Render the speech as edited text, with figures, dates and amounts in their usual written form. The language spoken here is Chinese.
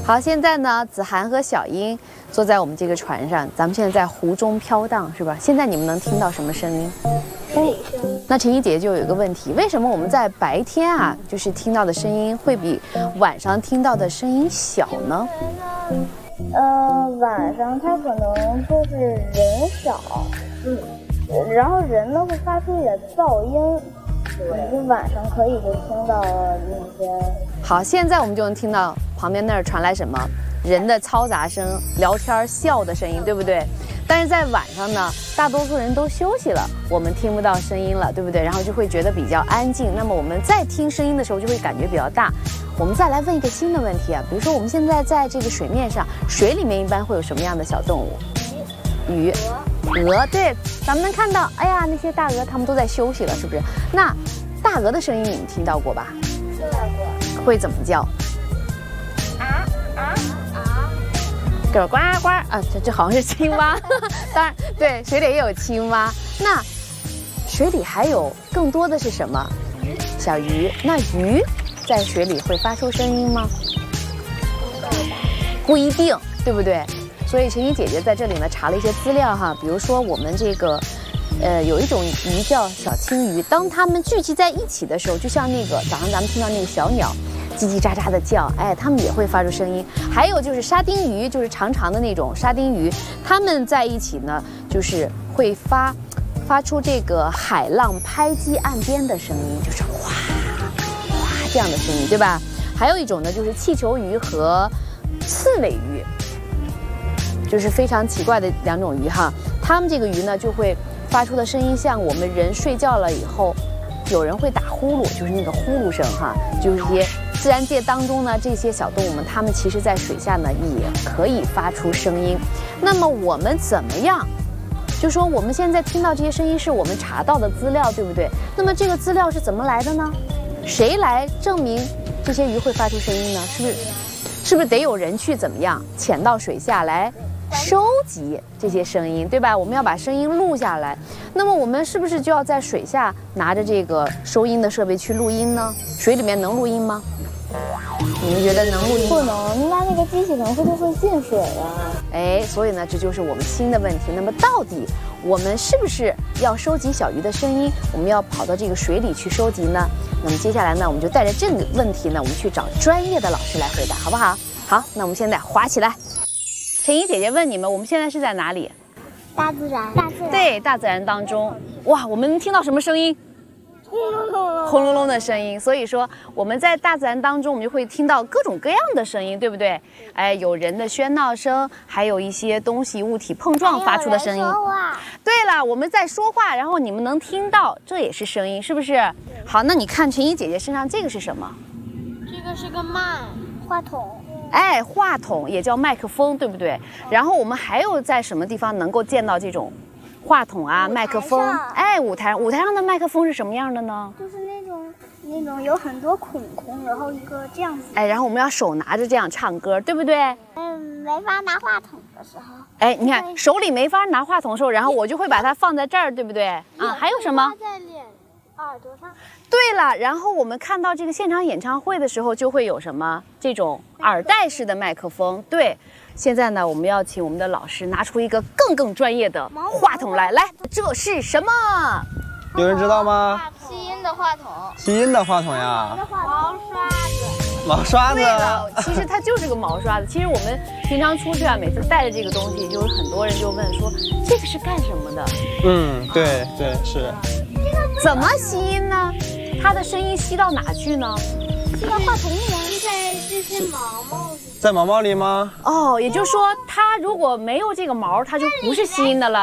好，现在呢，子涵和小英坐在我们这个船上，咱们现在在湖中飘荡，是吧？现在你们能听到什么声音？ 水声。 那陈一姐姐就有一个问题，为什么我们在白天啊，就是听到的声音会比晚上听到的声音小呢？ 晚上它可能就是人少，然后人呢会发出一点噪音，你晚上可以就听到那些。 好，现在我们就能听到旁边那儿传来什么人的嘈杂声、聊天笑的声音，对不对？但是在晚上呢，大多数人都休息了，我们听不到声音了，对不对？然后就会觉得比较安静。那么我们在听声音的时候，就会感觉比较大。我们再来问一个新的问题啊，比如说我们现在在这个水面上，水里面一般会有什么样的小动物？鱼、鹅，对，咱们能看到，哎呀，那些大鹅它们都在休息了，是不是？那大鹅的声音你们听到过吧？ 听到过。 会怎么叫？咯呱呱啊，这好像是青蛙。当然，对，水里也有青蛙。那水里还有更多的是什么？小鱼。那鱼在水里会发出声音吗？不一定，对不对？所以陈怡姐姐在这里呢查了一些资料哈，比如说我们这个，有一种鱼叫小青鱼，当它们聚集在一起的时候，就像那个早上咱们听到那个小鸟。叽叽喳喳的叫，哎，它们也会发出声音。还有就是沙丁鱼，就是长长的那种沙丁鱼，它们在一起呢，就是会发出这个海浪拍击岸边的声音，就是哗哗这样的声音，对吧？还有一种呢，就是气球鱼和刺尾鱼，就是非常奇怪的两种鱼哈。它们这个鱼呢，就会发出的声音像我们人睡觉了以后，有人会打呼噜，就是那个呼噜声哈，就是一些。自然界当中呢，这些小动物们，它们其实在水下呢也可以发出声音。那么我们怎么样？就说我们现在听到这些声音是我们查到的资料，对不对？那么这个资料是怎么来的呢？谁来证明这些鱼会发出声音呢？是不是得有人去怎么样潜到水下来收集这些声音，对吧？我们要把声音录下来。那么我们是不是就要在水下拿着这个收音的设备去录音呢？水里面能录音吗？你们觉得能录音吗？ 不能，那个机器可能就会进水啊。 哎，所以呢，这就是我们新的问题。那么到底我们是不是要收集小鱼的声音？我们要跑到这个水里去收集呢？那么接下来呢，我们就带着这个问题呢，我们去找专业的老师来回答，好不好？好，那我们现在划起来。陈怡姐姐问你们，我们现在是在哪里？ 大自然。 对，大自然当中。哇，我们能听到什么声音？轰隆隆的声音，所以说我们在大自然当中，我们就会听到各种各样的声音，对不对？哎，有人的喧闹声，还有一些东西物体碰撞发出的声音。对了，我们在说话，然后你们能听到，这也是声音，是不是？好，那你看陈怡姐姐身上这个是什么？ 这个是个话筒。 哎，话筒也叫麦克风，对不对？然后我们还有在什么地方能够见到这种？话筒啊，麦克风，哎，舞台上的麦克风是什么样的呢？ 就是那种有很多孔，然后一个这样子。 哎，然后我们要手拿着这样唱歌，对不对？ 没法拿话筒的时候。 哎，你看手里没法拿话筒的时候，然后我就会把它放在这儿，对不对？啊，还有什么？ 在脸、耳朵上。 对了，然后我们看到这个现场演唱会的时候，就会有什么这种耳带式的麦克风，对。现在呢，我们要请我们的老师拿出一个更专业的话筒来，这是什么？ 有人知道吗？ 吸音的话筒。 吸音的话筒呀。 毛刷子。 毛刷子。 对了，其实它就是个毛刷子。其实我们平常出去啊，每次带着这个东西，就有很多人就问说，这个是干什么的？ 对，是。 怎么吸音呢？它的声音吸到哪去呢？ 吸到话筒里面，在这些毛毛。 在毛毛里吗？ 哦，也就是说，它如果没有这个毛，它就不是吸音的了。